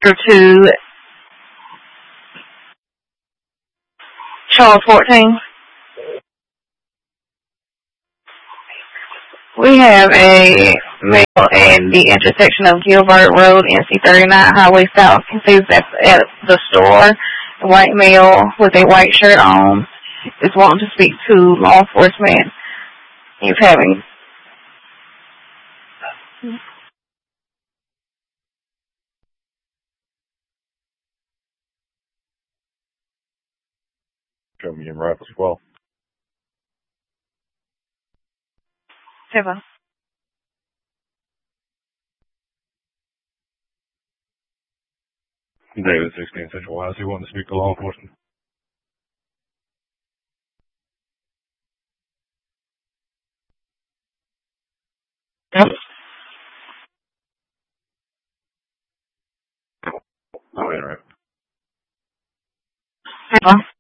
to Charles 14. We have a male at the intersection of Gilbert Road and C39 Highway South. He says that's at the store. A white male with a white shirt on is wanting to speak to law enforcement. He's having. Show me in rifle squall. Seven. David 16 Central Wise. He wanted to speak to law enforcement. Yep. Oh, yeah, right. Seven.